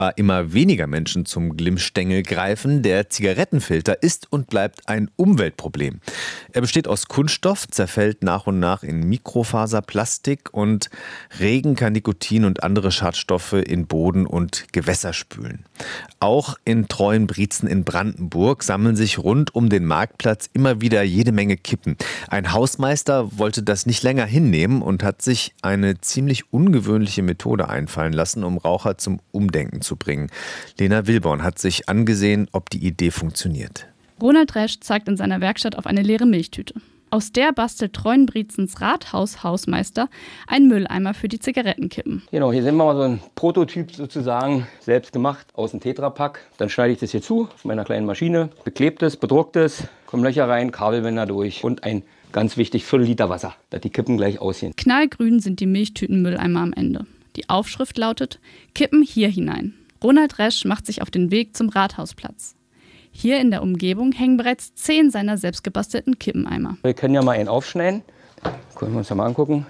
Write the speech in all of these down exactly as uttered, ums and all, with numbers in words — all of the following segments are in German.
immer weniger Menschen zum Glimmstängel greifen, der Zigarettenfilter ist und bleibt ein Umweltproblem. Er besteht aus Kunststoff, zerfällt nach und nach in Mikrofaserplastik und Regen kann Nikotin und andere Schadstoffe in Boden und Gewässer spülen. Auch in Treuenbrietzen in Brandenburg sammeln sich rund um den Marktplatz immer wieder jede Menge Kippen. Ein Hausmeister wollte das nicht länger hinnehmen und hat sich eine ziemlich ungewöhnliche Methode einfallen lassen, um Raucher zum Umdenken zu bringen. Lena Wilborn hat sich angesehen, ob die Idee funktioniert. Ronald Resch zeigt in seiner Werkstatt auf eine leere Milchtüte. Aus der bastelt Treuenbriezens Rathaus-Hausmeister einen Mülleimer für die Zigarettenkippen. Genau, hier sehen wir mal so ein Prototyp sozusagen, selbst gemacht, aus dem Tetrapack. Dann schneide ich das hier zu, auf meiner kleinen Maschine, beklebt es, bedruckt es, kommen Löcher rein, Kabelbänder durch und ein, ganz wichtig, Viertel Liter Wasser, dass die Kippen gleich aussehen. Knallgrün sind die Milchtütenmülleimer am Ende. Die Aufschrift lautet: Kippen hier hinein. Ronald Resch macht sich auf den Weg zum Rathausplatz. Hier in der Umgebung hängen bereits zehn seiner selbstgebastelten Kippeneimer. Wir können ja mal einen aufschneiden. Können wir uns ja mal angucken.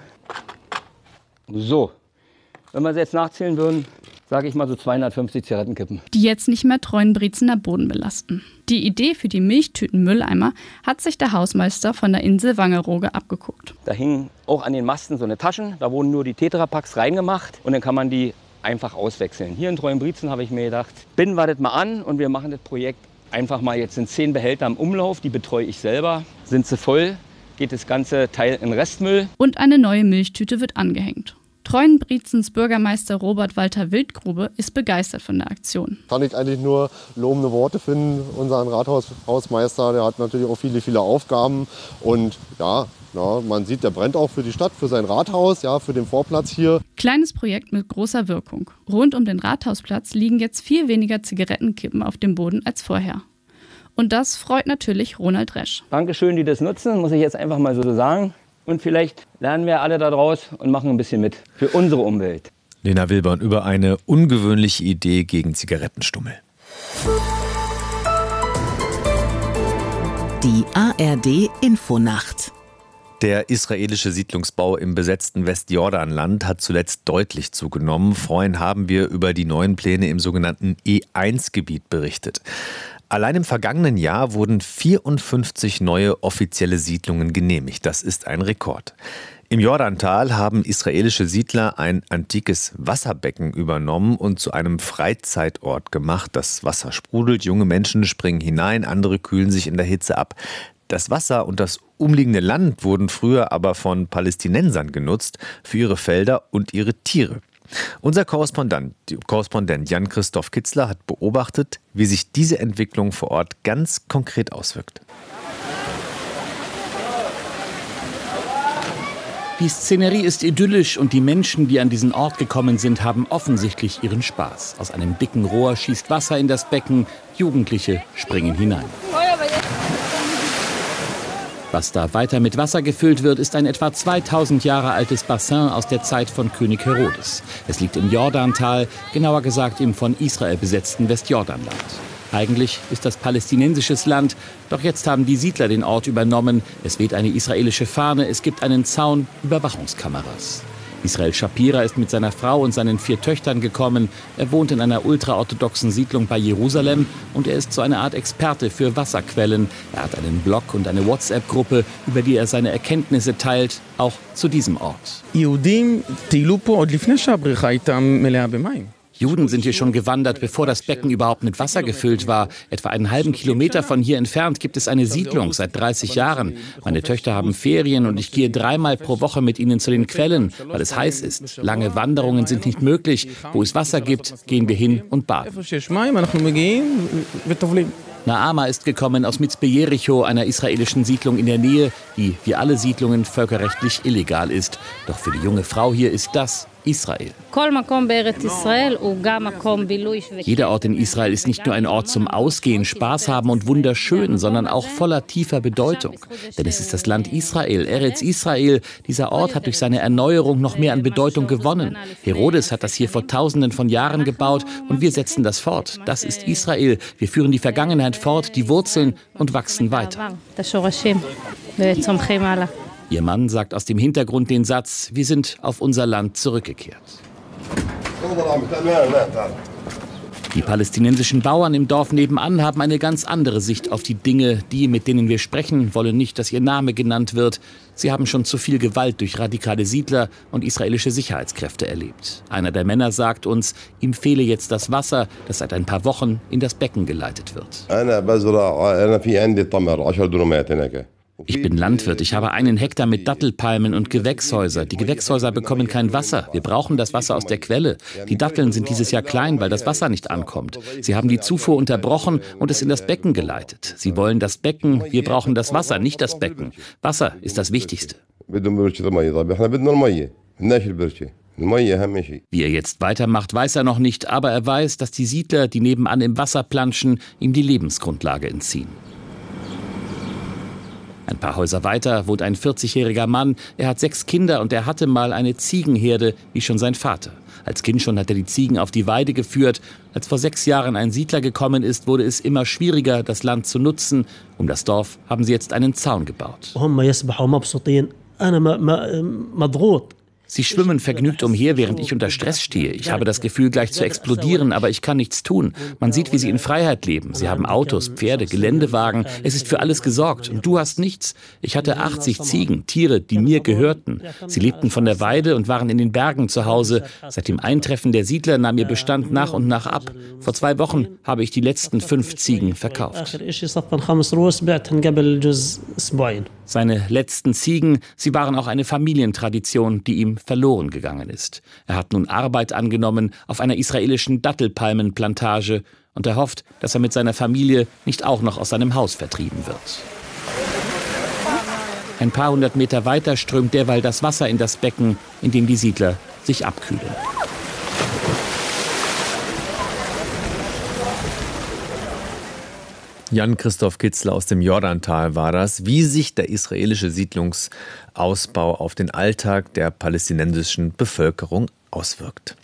So, wenn wir es jetzt nachzählen würden, sage ich mal so zweihundertfünfzig Zigarettenkippen. Die jetzt nicht mehr Treuenbriezener Boden belasten. Die Idee für die Milchtütenmülleimer hat sich der Hausmeister von der Insel Wangerooge abgeguckt. Da hingen auch an den Masten so eine Taschen, da wurden nur die Tetrapacks reingemacht und dann kann man die einfach auswechseln. Hier in Treuenbrietzen habe ich mir gedacht, binden wir das mal an und wir machen das Projekt einfach mal. Jetzt sind zehn Behälter im Umlauf, die betreue ich selber. Sind sie voll, geht das ganze Teil in Restmüll. Und eine neue Milchtüte wird angehängt. Treuenbriezens Bürgermeister Robert Walter Wildgrube ist begeistert von der Aktion. Kann ich eigentlich nur lobende Worte finden. Unser Rathausmeister, der hat natürlich auch viele, viele Aufgaben. Und ja, ja, man sieht, der brennt auch für die Stadt, für sein Rathaus, ja, für den Vorplatz hier. Kleines Projekt mit großer Wirkung. Rund um den Rathausplatz liegen jetzt viel weniger Zigarettenkippen auf dem Boden als vorher. Und das freut natürlich Ronald Resch. Dankeschön, die das nutzen, muss ich jetzt einfach mal so sagen. Und vielleicht lernen wir alle da draus und machen ein bisschen mit für unsere Umwelt. Lena Wilborn über eine ungewöhnliche Idee gegen Zigarettenstummel. Die A R D Infonacht. Der israelische Siedlungsbau im besetzten Westjordanland hat zuletzt deutlich zugenommen. Vorhin haben wir über die neuen Pläne im sogenannten E eins Gebiet berichtet. Allein im vergangenen Jahr wurden vierundfünfzig neue offizielle Siedlungen genehmigt. Das ist ein Rekord. Im Jordantal haben israelische Siedler ein antikes Wasserbecken übernommen und zu einem Freizeitort gemacht. Das Wasser sprudelt, junge Menschen springen hinein, andere kühlen sich in der Hitze ab. Das Wasser und das umliegende Land wurden früher aber von Palästinensern genutzt für ihre Felder und ihre Tiere. Unser Korrespondent, Korrespondent Jan-Christoph Kitzler hat beobachtet, wie sich diese Entwicklung vor Ort ganz konkret auswirkt. Die Szenerie ist idyllisch und die Menschen, die an diesen Ort gekommen sind, haben offensichtlich ihren Spaß. Aus einem dicken Rohr schießt Wasser in das Becken, Jugendliche springen hinein. Was da weiter mit Wasser gefüllt wird, ist ein etwa zweitausend Jahre altes Bassin aus der Zeit von König Herodes. Es liegt im Jordantal, genauer gesagt im von Israel besetzten Westjordanland. Eigentlich ist das palästinensisches Land, doch jetzt haben die Siedler den Ort übernommen. Es weht eine israelische Fahne, es gibt einen Zaun, Überwachungskameras. Israel Shapira ist mit seiner Frau und seinen vier Töchtern gekommen. Er wohnt in einer ultraorthodoxen Siedlung bei Jerusalem und er ist so eine Art Experte für Wasserquellen. Er hat einen Blog und eine WhatsApp-Gruppe, über die er seine Erkenntnisse teilt, auch zu diesem Ort. Juden sind hier schon gewandert, bevor das Becken überhaupt mit Wasser gefüllt war. Etwa einen halben Kilometer von hier entfernt gibt es eine Siedlung seit dreißig Jahren. Meine Töchter haben Ferien und ich gehe dreimal pro Woche mit ihnen zu den Quellen, weil es heiß ist. Lange Wanderungen sind nicht möglich. Wo es Wasser gibt, gehen wir hin und baden. Naama ist gekommen aus Mitzpe Jericho, einer israelischen Siedlung in der Nähe, die wie alle Siedlungen völkerrechtlich illegal ist. Doch für die junge Frau hier ist das Israel. Jeder Ort in Israel ist nicht nur ein Ort zum Ausgehen, Spaß haben und wunderschön, sondern auch voller tiefer Bedeutung. Denn es ist das Land Israel, Eretz Israel. Dieser Ort hat durch seine Erneuerung noch mehr an Bedeutung gewonnen. Herodes hat das hier vor Tausenden von Jahren gebaut und wir setzen das fort. Das ist Israel. Wir führen die Vergangenheit fort, die Wurzeln und wachsen weiter. Ihr Mann sagt aus dem Hintergrund den Satz: Wir sind auf unser Land zurückgekehrt. Die palästinensischen Bauern im Dorf nebenan haben eine ganz andere Sicht auf die Dinge. Die, mit denen wir sprechen, wollen nicht, dass ihr Name genannt wird. Sie haben schon zu viel Gewalt durch radikale Siedler und israelische Sicherheitskräfte erlebt. Einer der Männer sagt uns, ihm fehle jetzt das Wasser, das seit ein paar Wochen in das Becken geleitet wird. Ich bin Landwirt, ich habe einen Hektar mit Dattelpalmen und Gewächshäuser. Die Gewächshäuser bekommen kein Wasser. Wir brauchen das Wasser aus der Quelle. Die Datteln sind dieses Jahr klein, weil das Wasser nicht ankommt. Sie haben die Zufuhr unterbrochen und es in das Becken geleitet. Sie wollen das Becken, wir brauchen das Wasser, nicht das Becken. Wasser ist das Wichtigste. Wie er jetzt weitermacht, weiß er noch nicht, aber er weiß, dass die Siedler, die nebenan im Wasser planschen, ihm die Lebensgrundlage entziehen. Ein paar Häuser weiter wohnt ein vierzigjähriger Mann. Er hat sechs Kinder und er hatte mal eine Ziegenherde, wie schon sein Vater. Als Kind schon hat er die Ziegen auf die Weide geführt. Als vor sechs Jahren ein Siedler gekommen ist, wurde es immer schwieriger, das Land zu nutzen. Um das Dorf haben sie jetzt einen Zaun gebaut. Sie schwimmen vergnügt umher, während ich unter Stress stehe. Ich habe das Gefühl, gleich zu explodieren, aber ich kann nichts tun. Man sieht, wie sie in Freiheit leben. Sie haben Autos, Pferde, Geländewagen. Es ist für alles gesorgt. Und du hast nichts. Ich hatte achtzig Ziegen, Tiere, die mir gehörten. Sie lebten von der Weide und waren in den Bergen zu Hause. Seit dem Eintreffen der Siedler nahm ihr Bestand nach und nach ab. Vor zwei Wochen habe ich die letzten fünf Ziegen verkauft. Seine letzten Ziegen, sie waren auch eine Familientradition, die ihm verloren gegangen ist. Er hat nun Arbeit angenommen auf einer israelischen Dattelpalmenplantage und er hofft, dass er mit seiner Familie nicht auch noch aus seinem Haus vertrieben wird. Ein paar hundert Meter weiter strömt derweil das Wasser in das Becken, in dem die Siedler sich abkühlen. Jan-Christoph Kitzler aus dem Jordantal war das, wie sich der israelische Siedlungsausbau auf den Alltag der palästinensischen Bevölkerung auswirkt.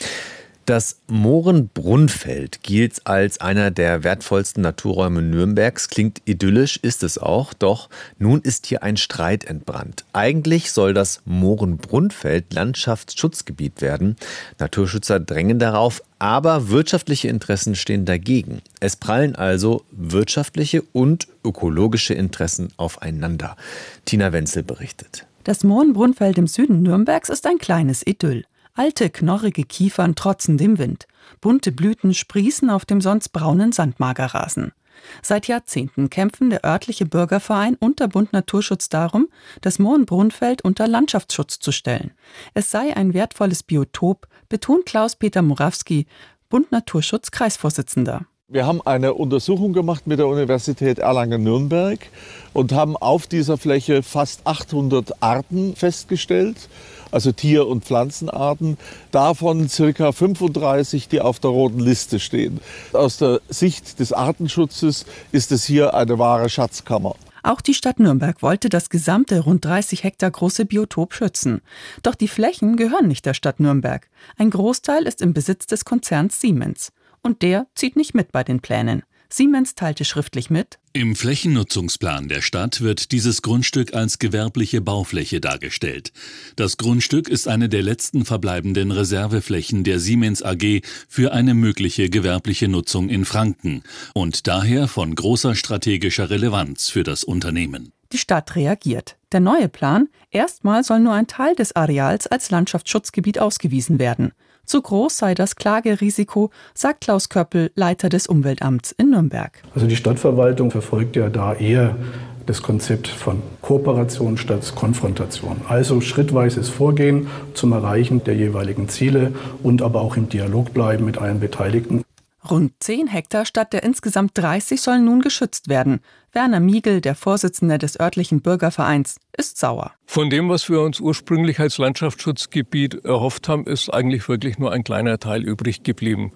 Das Mohrenbrunnfeld gilt als einer der wertvollsten Naturräume Nürnbergs. Klingt idyllisch, ist es auch, doch nun ist hier ein Streit entbrannt. Eigentlich soll das Mohrenbrunnfeld Landschaftsschutzgebiet werden. Naturschützer drängen darauf, aber wirtschaftliche Interessen stehen dagegen. Es prallen also wirtschaftliche und ökologische Interessen aufeinander. Tina Wenzel berichtet. Das Mohrenbrunnfeld im Süden Nürnbergs ist ein kleines Idyll. Alte, knorrige Kiefern trotzen dem Wind. Bunte Blüten sprießen auf dem sonst braunen Sandmagerrasen. Seit Jahrzehnten kämpfen der örtliche Bürgerverein und der Bund Naturschutz darum, das Mohrenbrunnfeld unter Landschaftsschutz zu stellen. Es sei ein wertvolles Biotop, betont Klaus-Peter Murawski, Bund Naturschutz Kreisvorsitzender. Wir haben eine Untersuchung gemacht mit der Universität Erlangen-Nürnberg und haben auf dieser Fläche fast achthundert Arten festgestellt, also Tier- und Pflanzenarten, davon circa fünfunddreißig, die auf der roten Liste stehen. Aus der Sicht des Artenschutzes ist es hier eine wahre Schatzkammer. Auch die Stadt Nürnberg wollte das gesamte rund dreißig Hektar große Biotop schützen. Doch die Flächen gehören nicht der Stadt Nürnberg. Ein Großteil ist im Besitz des Konzerns Siemens. Und der zieht nicht mit bei den Plänen. Siemens teilte schriftlich mit: Im Flächennutzungsplan der Stadt wird dieses Grundstück als gewerbliche Baufläche dargestellt. Das Grundstück ist eine der letzten verbleibenden Reserveflächen der Siemens A G für eine mögliche gewerbliche Nutzung in Franken und daher von großer strategischer Relevanz für das Unternehmen. Die Stadt reagiert. Der neue Plan: Erstmal soll nur ein Teil des Areals als Landschaftsschutzgebiet ausgewiesen werden. Zu groß sei das Klagerisiko, sagt Klaus Köppel, Leiter des Umweltamts in Nürnberg. Also die Stadtverwaltung verfolgt ja da eher das Konzept von Kooperation statt Konfrontation. Also schrittweises Vorgehen zum Erreichen der jeweiligen Ziele und aber auch im Dialog bleiben mit allen Beteiligten. Rund zehn Hektar statt der insgesamt dreißig sollen nun geschützt werden. Werner Miegel, der Vorsitzende des örtlichen Bürgervereins, ist sauer. Von dem, was wir uns ursprünglich als Landschaftsschutzgebiet erhofft haben, ist eigentlich wirklich nur ein kleiner Teil übrig geblieben.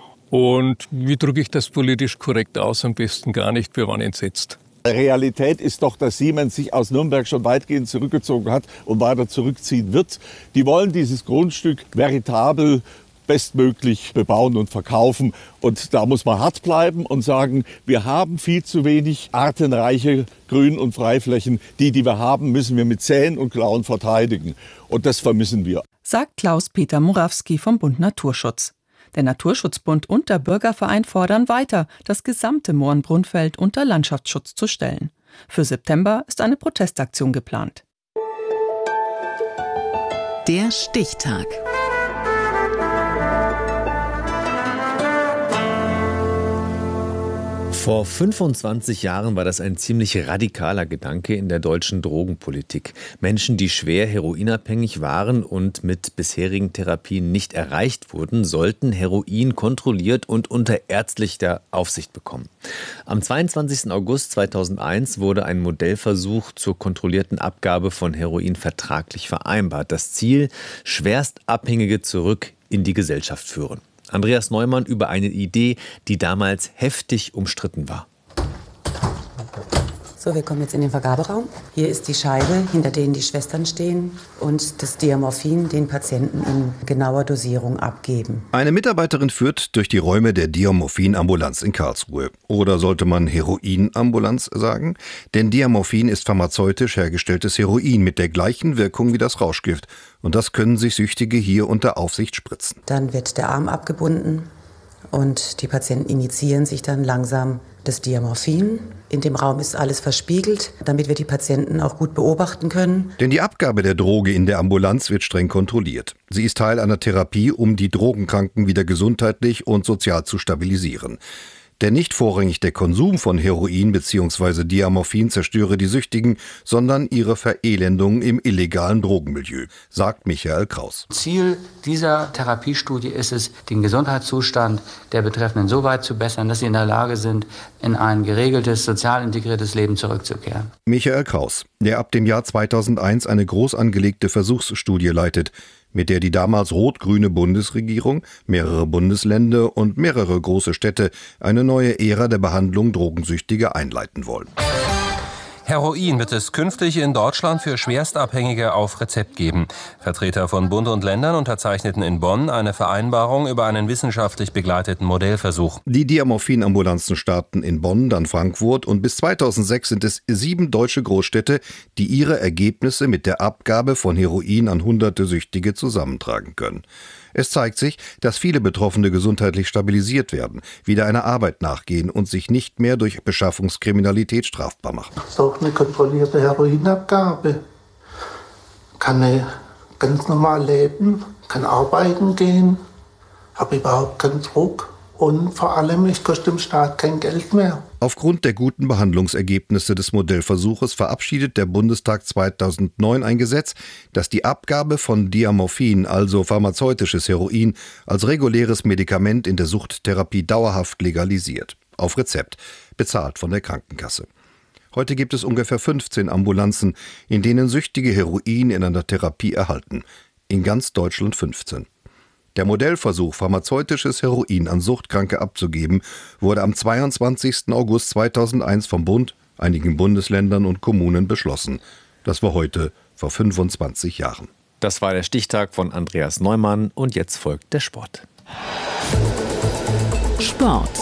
Und wie drücke ich das politisch korrekt aus? Am besten gar nicht. Wir waren entsetzt. Realität ist doch, dass Siemens sich aus Nürnberg schon weitgehend zurückgezogen hat und weiter zurückziehen wird. Die wollen dieses Grundstück veritabel bestmöglich bebauen und verkaufen. Und da muss man hart bleiben und sagen, wir haben viel zu wenig artenreiche Grün- und Freiflächen. Die, die wir haben, müssen wir mit Zähnen und Klauen verteidigen. Und das vermissen wir. Sagt Klaus-Peter Murawski vom Bund Naturschutz. Der Naturschutzbund und der Bürgerverein fordern weiter, das gesamte Mohrenbrunfeld unter Landschaftsschutz zu stellen. Für September ist eine Protestaktion geplant. Der Stichtag. Vor fünfundzwanzig Jahren war das ein ziemlich radikaler Gedanke in der deutschen Drogenpolitik. Menschen, die schwer heroinabhängig waren und mit bisherigen Therapien nicht erreicht wurden, sollten Heroin kontrolliert und unter ärztlicher Aufsicht bekommen. Am zweiundzwanzigsten August zweitausendeins wurde ein Modellversuch zur kontrollierten Abgabe von Heroin vertraglich vereinbart. Das Ziel: Schwerstabhängige zurück in die Gesellschaft führen. Andreas Neumann über eine Idee, die damals heftig umstritten war. So, wir kommen jetzt in den Vergaberaum. Hier ist die Scheibe, hinter denen die Schwestern stehen und das Diamorphin den Patienten in genauer Dosierung abgeben. Eine Mitarbeiterin führt durch die Räume der Diamorphin-Ambulanz in Karlsruhe. Oder sollte man Heroin-Ambulanz sagen? Denn Diamorphin ist pharmazeutisch hergestelltes Heroin mit der gleichen Wirkung wie das Rauschgift. Und das können sich Süchtige hier unter Aufsicht spritzen. Dann wird der Arm abgebunden und die Patienten injizieren sich dann langsam das Diamorphin. In dem Raum ist alles verspiegelt, damit wir die Patienten auch gut beobachten können. Denn die Abgabe der Droge in der Ambulanz wird streng kontrolliert. Sie ist Teil einer Therapie, um die Drogenkranken wieder gesundheitlich und sozial zu stabilisieren. Denn nicht vorrangig der Konsum von Heroin bzw. Diamorphin zerstöre die Süchtigen, sondern ihre Verelendung im illegalen Drogenmilieu, sagt Michael Kraus. Ziel dieser Therapiestudie ist es, den Gesundheitszustand der Betreffenden so weit zu bessern, dass sie in der Lage sind, in ein geregeltes, sozial integriertes Leben zurückzukehren. Michael Kraus, der ab dem Jahr zweitausendeins eine groß angelegte Versuchsstudie leitet, mit der die damals rot-grüne Bundesregierung, mehrere Bundesländer und mehrere große Städte eine neue Ära der Behandlung Drogensüchtiger einleiten wollen. Heroin wird es künftig in Deutschland für Schwerstabhängige auf Rezept geben. Vertreter von Bund und Ländern unterzeichneten in Bonn eine Vereinbarung über einen wissenschaftlich begleiteten Modellversuch. Die Diamorphin-Ambulanzen starten in Bonn, dann Frankfurt und bis zweitausendsechs sind es sieben deutsche Großstädte, die ihre Ergebnisse mit der Abgabe von Heroin an hunderte Süchtige zusammentragen können. Es zeigt sich, dass viele Betroffene gesundheitlich stabilisiert werden, wieder einer Arbeit nachgehen und sich nicht mehr durch Beschaffungskriminalität strafbar machen. Das ist auch eine kontrollierte Heroinabgabe. Kann ich ganz normal leben, kann arbeiten gehen, habe überhaupt keinen Druck und vor allem, ich koste dem Staat kein Geld mehr. Aufgrund der guten Behandlungsergebnisse des Modellversuches verabschiedet der Bundestag zweitausendneun ein Gesetz, das die Abgabe von Diamorphin, also pharmazeutisches Heroin, als reguläres Medikament in der Suchttherapie dauerhaft legalisiert. Auf Rezept, bezahlt von der Krankenkasse. Heute gibt es ungefähr fünfzehn Ambulanzen, in denen Süchtige Heroin in einer Therapie erhalten. In ganz Deutschland fünfzehn. Der Modellversuch, pharmazeutisches Heroin an Suchtkranke abzugeben, wurde am zweiundzwanzigsten August zweitausendeins vom Bund, einigen Bundesländern und Kommunen beschlossen. Das war heute vor fünfundzwanzig Jahren. Das war der Stichtag von Andreas Neumann und jetzt folgt der Sport. Sport.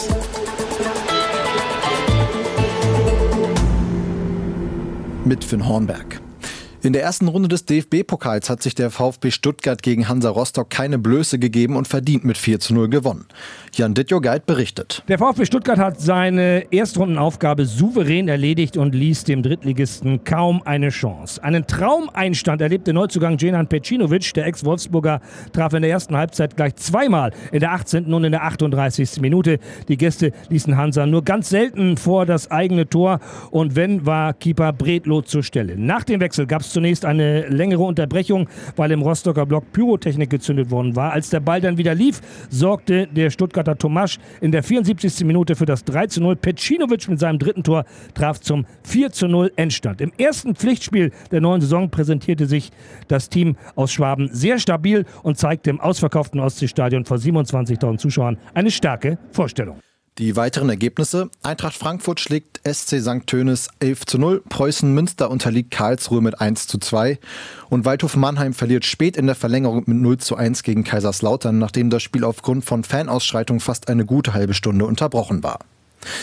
Mit Finn Hornberg. In der ersten Runde des D F B-Pokals hat sich der VfB Stuttgart gegen Hansa Rostock keine Blöße gegeben und verdient mit vier zu null gewonnen. Jan Dittjogait berichtet. Der VfB Stuttgart hat seine Erstrundenaufgabe souverän erledigt und ließ dem Drittligisten kaum eine Chance. Einen Traumeinstand erlebte Neuzugang Dženan Pecinovic. Der Ex-Wolfsburger traf in der ersten Halbzeit gleich zweimal, in der achtzehnten und in der achtunddreißigsten Minute. Die Gäste ließen Hansa nur ganz selten vor das eigene Tor und wenn, war Keeper Bredlow zur Stelle. Nach dem Wechsel gab es zunächst eine längere Unterbrechung, weil im Rostocker Block Pyrotechnik gezündet worden war. Als der Ball dann wieder lief, sorgte der Stuttgarter Tomasch in der vierundsiebzigsten Minute für das drei zu null. Pecinovic mit seinem dritten Tor traf zum vier zu null Endstand. Im ersten Pflichtspiel der neuen Saison präsentierte sich das Team aus Schwaben sehr stabil und zeigte im ausverkauften Ostseestadion vor siebenundzwanzigtausend Zuschauern eine starke Vorstellung. Die weiteren Ergebnisse: Eintracht Frankfurt schlägt S C Sankt Tönis elf zu null, Preußen Münster unterliegt Karlsruhe mit eins zu zwei und Waldhof Mannheim verliert spät in der Verlängerung mit null zu eins gegen Kaiserslautern, nachdem das Spiel aufgrund von Fanausschreitungen fast eine gute halbe Stunde unterbrochen war.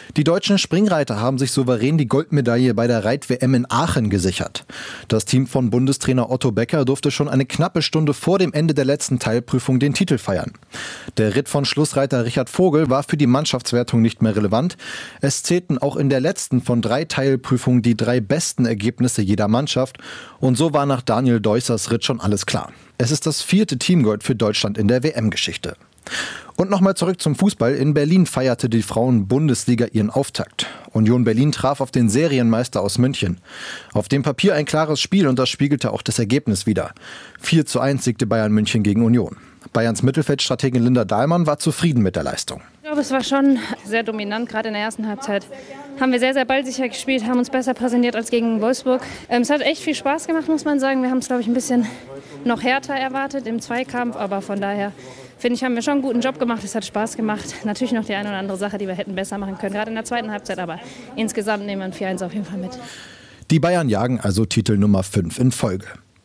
Die deutschen Springreiter haben sich souverän die Goldmedaille bei der Reit-W M in Aachen gesichert. Das Team von Bundestrainer Otto Becker durfte schon eine knappe Stunde vor dem Ende der letzten Teilprüfung den Titel feiern. Der Ritt von Schlussreiter Richard Vogel war für die Mannschaftswertung nicht mehr relevant. Es zählten auch in der letzten von drei Teilprüfungen die drei besten Ergebnisse jeder Mannschaft. Und so war nach Daniel Deussers Ritt schon alles klar. Es ist das vierte Teamgold für Deutschland in der W M-Geschichte. Und nochmal zurück zum Fußball. In Berlin feierte die Frauen-Bundesliga ihren Auftakt. Union Berlin traf auf den Serienmeister aus München. Auf dem Papier ein klares Spiel und das spiegelte auch das Ergebnis wider. vier zu eins siegte Bayern München gegen Union. Bayerns Mittelfeldstrategin Linda Dahlmann war zufrieden mit der Leistung. Ich glaube, es war schon sehr dominant, gerade in der ersten Halbzeit. Haben wir sehr, sehr ballsicher gespielt, haben uns besser präsentiert als gegen Wolfsburg. Ähm, es hat echt viel Spaß gemacht, muss man sagen. Wir haben es, glaube ich, ein bisschen noch härter erwartet im Zweikampf, aber von daher finde ich, haben wir schon einen guten Job gemacht. Es hat Spaß gemacht. Natürlich noch die eine oder andere Sache, die wir hätten besser machen können, gerade in der zweiten Halbzeit, aber insgesamt nehmen wir ein vier eins auf jeden Fall mit. Die Bayern jagen also Titel Nummer fünf in Folge.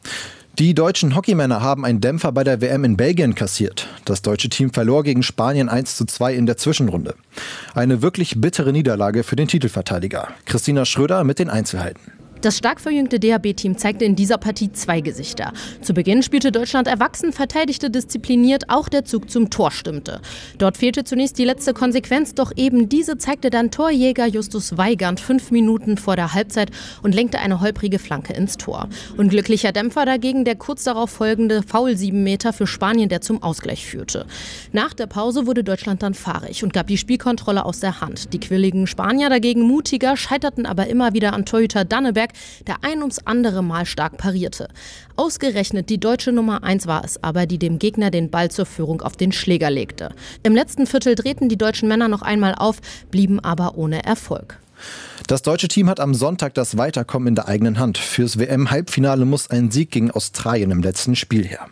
Die deutschen Hockeymänner haben einen Dämpfer bei der W M in Belgien kassiert. Das deutsche Team verlor gegen Spanien eins zu zwei in der Zwischenrunde. Eine wirklich bittere Niederlage für den Titelverteidiger. Christina Schröder mit den Einzelheiten. Das stark verjüngte D H B-Team zeigte in dieser Partie zwei Gesichter. Zu Beginn spielte Deutschland erwachsen, verteidigte diszipliniert, auch der Zug zum Tor stimmte. Dort fehlte zunächst die letzte Konsequenz, doch eben diese zeigte dann Torjäger Justus Weigand fünf Minuten vor der Halbzeit und lenkte eine holprige Flanke ins Tor. Unglücklicher Dämpfer dagegen der kurz darauf folgende Foul sieben Meter für Spanien, der zum Ausgleich führte. Nach der Pause wurde Deutschland dann fahrig und gab die Spielkontrolle aus der Hand. Die quirligen Spanier dagegen mutiger, scheiterten aber immer wieder an Torhüter Danneberg, der ein ums andere Mal stark parierte. Ausgerechnet die deutsche Nummer eins war es aber, die dem Gegner den Ball zur Führung auf den Schläger legte. Im letzten Viertel drehten die deutschen Männer noch einmal auf, blieben aber ohne Erfolg. Das deutsche Team hat am Sonntag das Weiterkommen in der eigenen Hand. Fürs W M-Halbfinale muss ein Sieg gegen Australien im letzten Spiel her.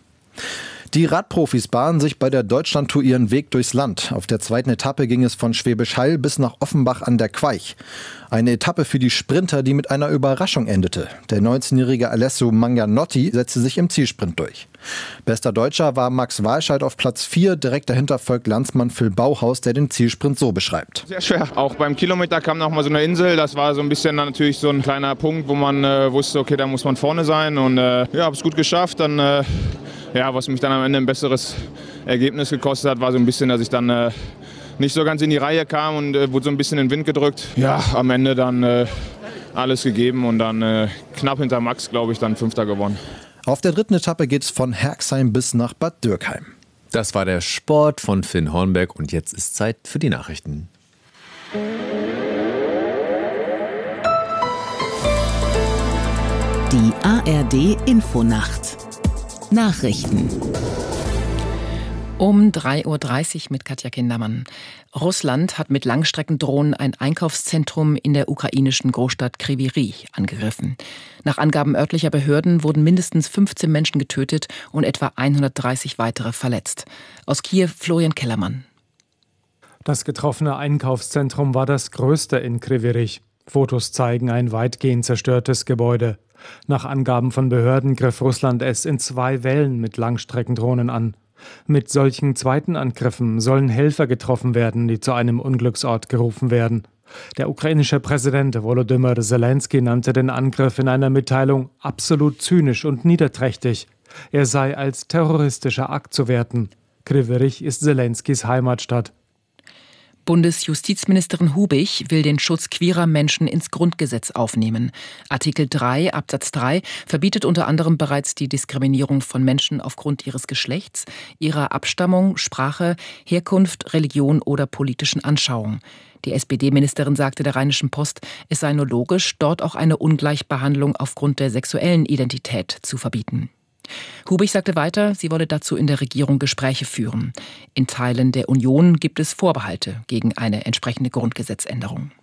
Die Radprofis bahnen sich bei der Deutschlandtour ihren Weg durchs Land. Auf der zweiten Etappe ging es von Schwäbisch Hall bis nach Offenbach an der Queich. Eine Etappe für die Sprinter, die mit einer Überraschung endete. Der neunzehnjährige Alessio Manganotti setzte sich im Zielsprint durch. Bester Deutscher war Max Walscheid auf Platz vier. Direkt dahinter folgt Landsmann Phil Bauhaus, der den Zielsprint so beschreibt. Sehr schwer. Auch beim Kilometer kam noch mal so eine Insel. Das war so ein bisschen natürlich so ein kleiner Punkt, wo man äh, wusste, okay, da muss man vorne sein. Und äh, ja, habe es gut geschafft. Dann äh, Ja, was mich dann am Ende ein besseres Ergebnis gekostet hat, war so ein bisschen, dass ich dann äh, nicht so ganz in die Reihe kam und äh, wurde so ein bisschen in den Wind gedrückt. Ja, am Ende dann äh, alles gegeben und dann äh, knapp hinter Max, glaube ich, dann Fünfter gewonnen. Auf der dritten Etappe geht es von Herxheim bis nach Bad Dürkheim. Das war der Sport von Finn Hornberg und jetzt ist Zeit für die Nachrichten. Die A R D-Infonacht. Nachrichten. Um drei Uhr dreißig mit Katja Kindermann. Russland hat mit Langstreckendrohnen ein Einkaufszentrum in der ukrainischen Großstadt Kryvyi Rih angegriffen. Nach Angaben örtlicher Behörden wurden mindestens fünfzehn Menschen getötet und etwa hundertdreißig weitere verletzt. Aus Kiew Florian Kellermann. Das getroffene Einkaufszentrum war das größte in Kryvyi Rih. Fotos zeigen ein weitgehend zerstörtes Gebäude. Nach Angaben von Behörden griff Russland es in zwei Wellen mit Langstreckendrohnen an. Mit solchen zweiten Angriffen sollen Helfer getroffen werden, die zu einem Unglücksort gerufen werden. Der ukrainische Präsident Volodymyr Zelensky nannte den Angriff in einer Mitteilung absolut zynisch und niederträchtig. Er sei als terroristischer Akt zu werten. Kryvyi Rih ist Zelenskys Heimatstadt. Bundesjustizministerin Hubich will den Schutz queerer Menschen ins Grundgesetz aufnehmen. Artikel drei Absatz drei verbietet unter anderem bereits die Diskriminierung von Menschen aufgrund ihres Geschlechts, ihrer Abstammung, Sprache, Herkunft, Religion oder politischen Anschauung. Die S P D-Ministerin sagte der Rheinischen Post, es sei nur logisch, dort auch eine Ungleichbehandlung aufgrund der sexuellen Identität zu verbieten. Hubich sagte weiter, sie wolle dazu in der Regierung Gespräche führen. In Teilen der Union gibt es Vorbehalte gegen eine entsprechende Grundgesetzänderung.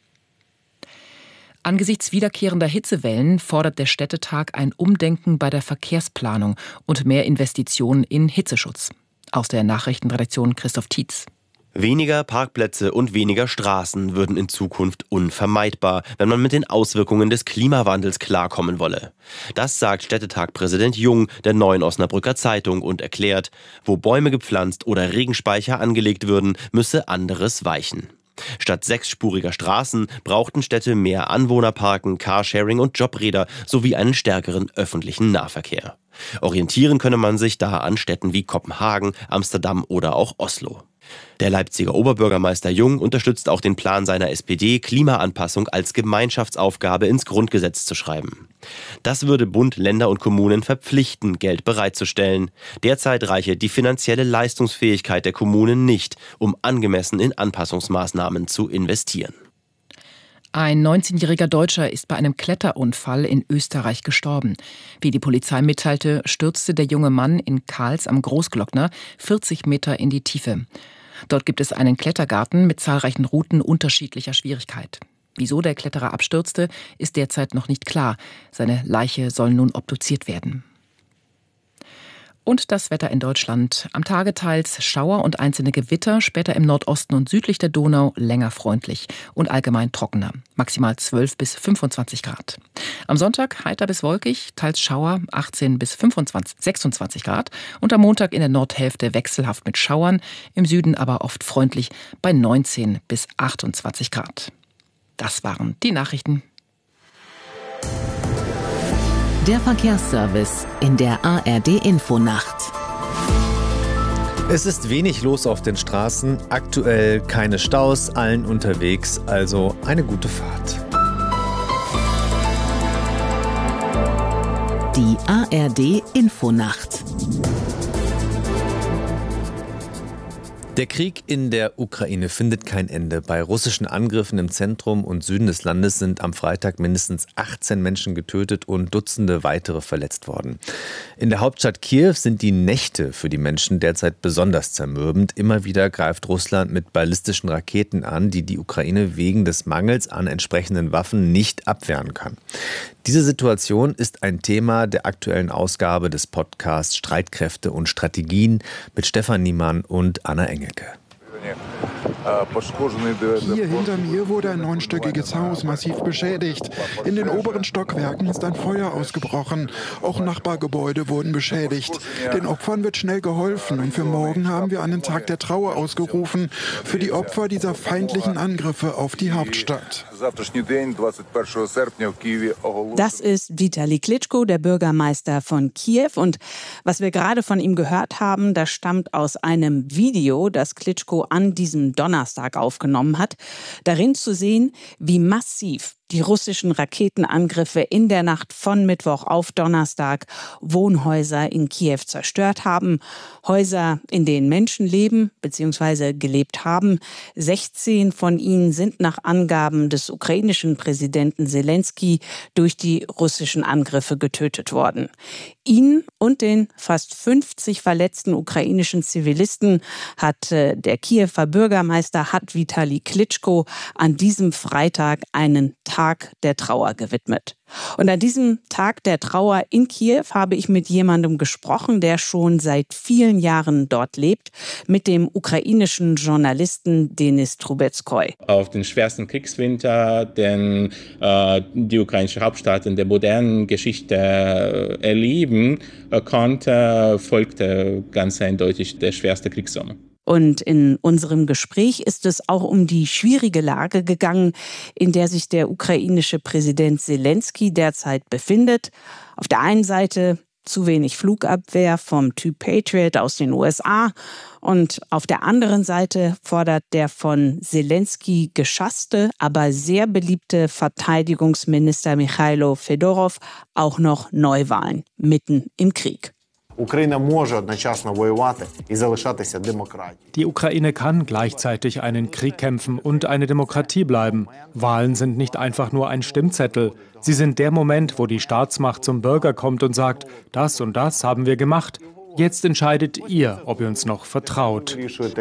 Angesichts wiederkehrender Hitzewellen fordert der Städtetag ein Umdenken bei der Verkehrsplanung und mehr Investitionen in Hitzeschutz. Aus der Nachrichtenredaktion Christoph Tietz. Weniger Parkplätze und weniger Straßen würden in Zukunft unvermeidbar, wenn man mit den Auswirkungen des Klimawandels klarkommen wolle. Das sagt Städtetag-Präsident Jung der Neuen Osnabrücker Zeitung und erklärt, wo Bäume gepflanzt oder Regenspeicher angelegt würden, müsse anderes weichen. Statt sechsspuriger Straßen brauchten Städte mehr Anwohnerparken, Carsharing und Jobräder sowie einen stärkeren öffentlichen Nahverkehr. Orientieren könne man sich da an Städten wie Kopenhagen, Amsterdam oder auch Oslo. Der Leipziger Oberbürgermeister Jung unterstützt auch den Plan seiner S P D, Klimaanpassung als Gemeinschaftsaufgabe ins Grundgesetz zu schreiben. Das würde Bund, Länder und Kommunen verpflichten, Geld bereitzustellen. Derzeit reiche die finanzielle Leistungsfähigkeit der Kommunen nicht, um angemessen in Anpassungsmaßnahmen zu investieren. Ein neunzehnjähriger Deutscher ist bei einem Kletterunfall in Österreich gestorben. Wie die Polizei mitteilte, stürzte der junge Mann in Kals am Großglockner vierzig Meter in die Tiefe. Dort gibt es einen Klettergarten mit zahlreichen Routen unterschiedlicher Schwierigkeit. Wieso der Kletterer abstürzte, ist derzeit noch nicht klar. Seine Leiche soll nun obduziert werden. Und das Wetter in Deutschland. Am Tage teils Schauer und einzelne Gewitter, später im Nordosten und südlich der Donau länger freundlich und allgemein trockener. Maximal zwölf bis fünfundzwanzig Grad. Am Sonntag heiter bis wolkig, teils Schauer, achtzehn bis fünfundzwanzig, sechsundzwanzig Grad. Und am Montag in der Nordhälfte wechselhaft mit Schauern, im Süden aber oft freundlich bei neunzehn bis achtundzwanzig Grad. Das waren die Nachrichten. Der Verkehrsservice in der A R D-Infonacht. Es ist wenig los auf den Straßen, aktuell keine Staus, allen unterwegs, also eine gute Fahrt. Die A R D-Infonacht. Der Krieg in der Ukraine findet kein Ende. Bei russischen Angriffen im Zentrum und Süden des Landes sind am Freitag mindestens achtzehn Menschen getötet und Dutzende weitere verletzt worden. In der Hauptstadt Kiew sind die Nächte für die Menschen derzeit besonders zermürbend. Immer wieder greift Russland mit ballistischen Raketen an, die die Ukraine wegen des Mangels an entsprechenden Waffen nicht abwehren kann. Diese Situation ist ein Thema der aktuellen Ausgabe des Podcasts Streitkräfte und Strategien mit Stefan Niemann und Anna Engelke. Hier hinter mir wurde ein neunstöckiges Haus massiv beschädigt. In den oberen Stockwerken ist ein Feuer ausgebrochen. Auch Nachbargebäude wurden beschädigt. Den Opfern wird schnell geholfen und für morgen haben wir einen Tag der Trauer ausgerufen für die Opfer dieser feindlichen Angriffe auf die Hauptstadt. Das ist Vitali Klitschko, der Bürgermeister von Kiew. Und was wir gerade von ihm gehört haben, das stammt aus einem Video, das Klitschko an diesem Donnerstag aufgenommen hat. Darin zu sehen, wie massiv die russischen Raketenangriffe in der Nacht von Mittwoch auf Donnerstag Wohnhäuser in Kiew zerstört haben. Häuser, in denen Menschen leben bzw. gelebt haben. sechzehn von ihnen sind nach Angaben des ukrainischen Präsidenten Selensky durch die russischen Angriffe getötet worden. Ihn und den fast fünfzig verletzten ukrainischen Zivilisten hat äh, der Kiewer Bürgermeister hat Vitali Klitschko an diesem Freitag einen Tag der Trauer gewidmet. Und an diesem Tag der Trauer in Kiew habe ich mit jemandem gesprochen, der schon seit vielen Jahren dort lebt, mit dem ukrainischen Journalisten Denis Trubetskoy. Auf den schwersten Kriegswinter, den äh, die ukrainische Hauptstadt in der modernen Geschichte äh, erleben äh, konnte, folgte ganz eindeutig der schwerste Kriegssommer. Und in unserem Gespräch ist es auch um die schwierige Lage gegangen, in der sich der ukrainische Präsident Selensky derzeit befindet. Auf der einen Seite zu wenig Flugabwehr vom Typ Patriot aus den U S A und auf der anderen Seite fordert der von Selensky geschasste, aber sehr beliebte Verteidigungsminister Michailo Fedorov auch noch Neuwahlen mitten im Krieg. Die Ukraine kann gleichzeitig einen Krieg kämpfen und eine Demokratie bleiben. Wahlen sind nicht einfach nur ein Stimmzettel. Sie sind der Moment, wo die Staatsmacht zum Bürger kommt und sagt, das und das haben wir gemacht. Jetzt entscheidet ihr, ob ihr uns noch vertraut.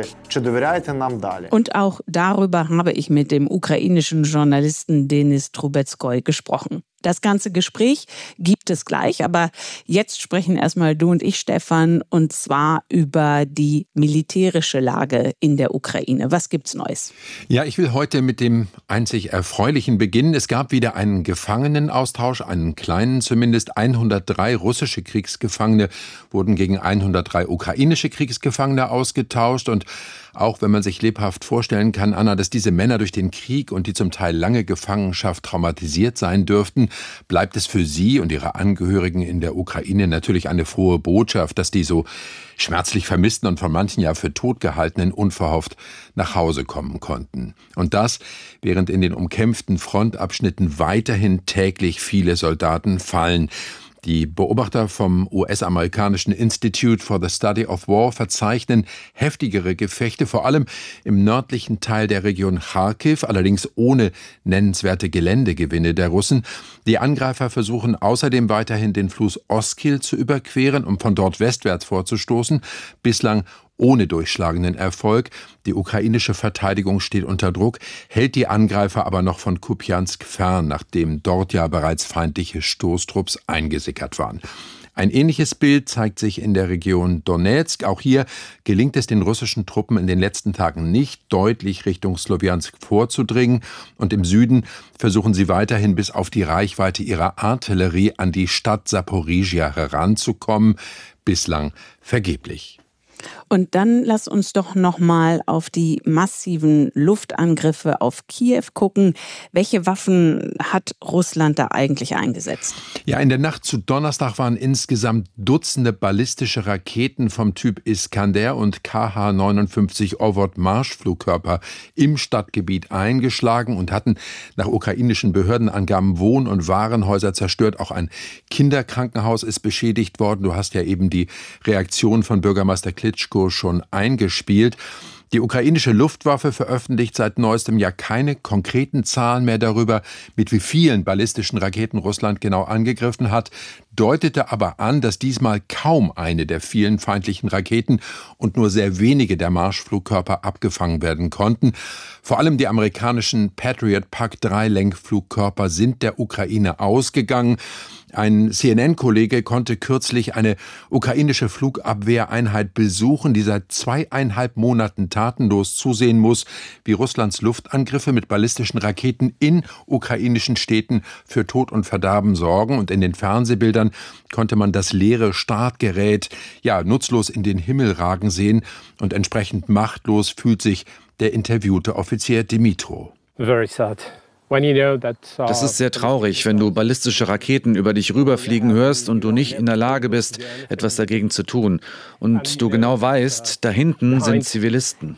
Und auch darüber habe ich mit dem ukrainischen Journalisten Denis Trubetskoy gesprochen. Das ganze Gespräch gibt es gleich, aber jetzt sprechen erstmal du und ich, Stefan, und zwar über die militärische Lage in der Ukraine. Was gibt's Neues? Ja, ich will heute mit dem einzig Erfreulichen beginnen. Es gab wieder einen Gefangenenaustausch, einen kleinen zumindest. hundertdrei russische Kriegsgefangene wurden gegen hundertdrei ukrainische Kriegsgefangene ausgetauscht und Auch wenn man sich lebhaft vorstellen kann, Anna, dass diese Männer durch den Krieg und die zum Teil lange Gefangenschaft traumatisiert sein dürften, bleibt es für sie und ihre Angehörigen in der Ukraine natürlich eine frohe Botschaft, dass die so schmerzlich vermissten und von manchen ja für tot gehaltenen unverhofft nach Hause kommen konnten. Und das, während in den umkämpften Frontabschnitten weiterhin täglich viele Soldaten fallen. Die Beobachter vom U S-amerikanischen Institute for the Study of War verzeichnen heftigere Gefechte, vor allem im nördlichen Teil der Region Charkiw, allerdings ohne nennenswerte Geländegewinne der Russen. Die Angreifer versuchen außerdem weiterhin den Fluss Oskil zu überqueren, um von dort westwärts vorzustoßen. Bislang ohne durchschlagenden Erfolg. Die ukrainische Verteidigung steht unter Druck, hält die Angreifer aber noch von Kupiansk fern, nachdem dort ja bereits feindliche Stoßtrupps eingesickert waren. Ein ähnliches Bild zeigt sich in der Region Donetsk. Auch hier gelingt es den russischen Truppen in den letzten Tagen nicht, deutlich Richtung Slowiansk vorzudringen. Und im Süden versuchen sie weiterhin bis auf die Reichweite ihrer Artillerie an die Stadt Saporizhia heranzukommen. Bislang vergeblich. Und dann lass uns doch noch mal auf die massiven Luftangriffe auf Kiew gucken. Welche Waffen hat Russland da eigentlich eingesetzt? Ja, in der Nacht zu Donnerstag waren insgesamt Dutzende ballistische Raketen vom Typ Iskander und K H neunundfünfzig Ovod-Marschflugkörper im Stadtgebiet eingeschlagen und hatten nach ukrainischen Behördenangaben Wohn- und Warenhäuser zerstört. Auch ein Kinderkrankenhaus ist beschädigt worden. Du hast ja eben die Reaktion von Bürgermeister Klitschko schon eingespielt. Die ukrainische Luftwaffe veröffentlicht seit neuestem ja keine konkreten Zahlen mehr darüber, mit wie vielen ballistischen Raketen Russland genau angegriffen hat, deutete aber an, dass diesmal kaum eine der vielen feindlichen Raketen und nur sehr wenige der Marschflugkörper abgefangen werden konnten. Vor allem die amerikanischen Patriot P A C drei Lenkflugkörper sind der Ukraine ausgegangen. Ein C N N-Kollege konnte kürzlich eine ukrainische Flugabwehreinheit besuchen, die seit zweieinhalb Monaten tatenlos zusehen muss, wie Russlands Luftangriffe mit ballistischen Raketen in ukrainischen Städten für Tod und Verderben sorgen. Und in den Fernsehbildern konnte man das leere Startgerät ja nutzlos in den Himmel ragen sehen. Und entsprechend machtlos fühlt sich der interviewte Offizier Dimitro. Very sad. Das ist sehr traurig, wenn du ballistische Raketen über dich rüberfliegen hörst und du nicht in der Lage bist, etwas dagegen zu tun. Und du genau weißt, da hinten sind Zivilisten.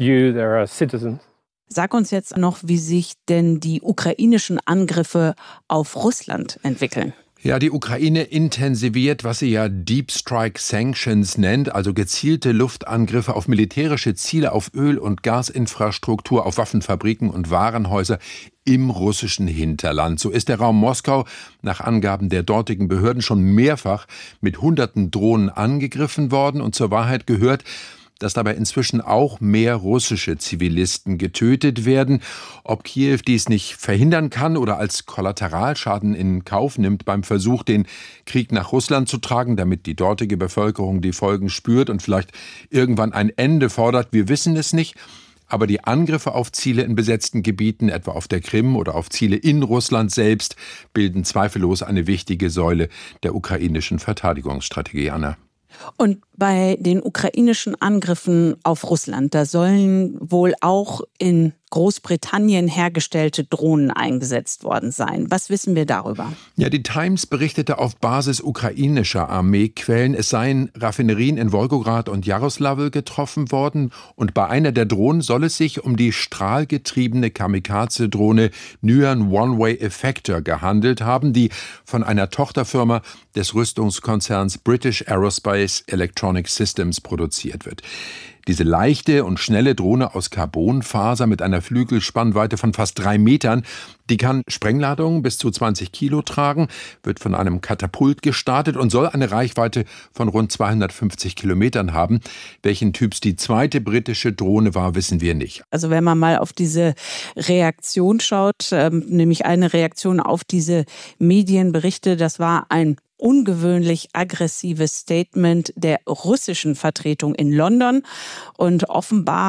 Sag uns jetzt noch, wie sich denn die ukrainischen Angriffe auf Russland entwickeln. Ja, die Ukraine intensiviert, was sie ja Deep Strike Sanctions nennt, also gezielte Luftangriffe auf militärische Ziele, auf Öl- und Gasinfrastruktur, auf Waffenfabriken und Warenhäuser im russischen Hinterland. So ist der Raum Moskau nach Angaben der dortigen Behörden schon mehrfach mit hunderten Drohnen angegriffen worden. Und zur Wahrheit gehört, dass dabei inzwischen auch mehr russische Zivilisten getötet werden. Ob Kiew dies nicht verhindern kann oder als Kollateralschaden in Kauf nimmt beim Versuch, den Krieg nach Russland zu tragen, damit die dortige Bevölkerung die Folgen spürt und vielleicht irgendwann ein Ende fordert, wir wissen es nicht. Aber die Angriffe auf Ziele in besetzten Gebieten, etwa auf der Krim oder auf Ziele in Russland selbst, bilden zweifellos eine wichtige Säule der ukrainischen Verteidigungsstrategie, Anna. Und bei den ukrainischen Angriffen auf Russland, da sollen wohl auch in Großbritannien hergestellte Drohnen eingesetzt worden sein. Was wissen wir darüber? Ja, die Times berichtete auf Basis ukrainischer Armeequellen, es seien Raffinerien in Wolgograd und Jaroslawl getroffen worden. Und bei einer der Drohnen soll es sich um die strahlgetriebene Kamikaze-Drohne Nyan One-Way Effector gehandelt haben, die von einer Tochterfirma des Rüstungskonzerns British Aerospace Electronic Systems produziert wird. Diese leichte und schnelle Drohne aus Carbonfaser mit einer Flügelspannweite von fast drei Metern, die kann Sprengladungen bis zu zwanzig Kilo tragen, wird von einem Katapult gestartet und soll eine Reichweite von rund zweihundertfünfzig Kilometern haben. Welchen Typs die zweite britische Drohne war, wissen wir nicht. Also wenn man mal auf diese Reaktion schaut, ähm, nämlich eine Reaktion auf diese Medienberichte, das war ein ungewöhnlich aggressives Statement der russischen Vertretung in London. Und offenbar